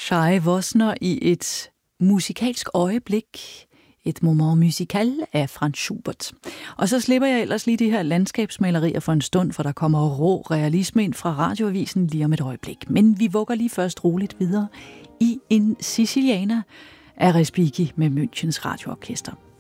Shai Wozner i et musikalsk øjeblik, et moment musical af Franz Schubert. Og så slipper jeg ellers lige de her landskabsmalerier for en stund, for der kommer rå realisme ind fra radioavisen lige om et øjeblik. Men vi vugger lige først roligt videre i en Siciliana af Respighi med Münchens Radioorkester.